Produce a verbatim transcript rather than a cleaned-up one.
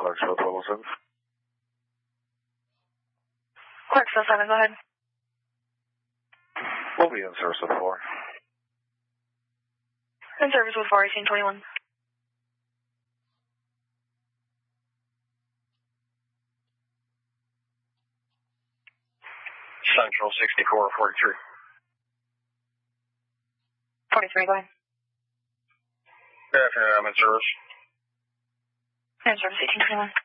Clarksville twelve oh seven. Clarksville seven, go ahead. We'll be in service with four. In service with four eighteen twenty-one. Central sixty-four forty-three. forty-three, go ahead. Good afternoon, I'm in service. In service eighteen twenty-one.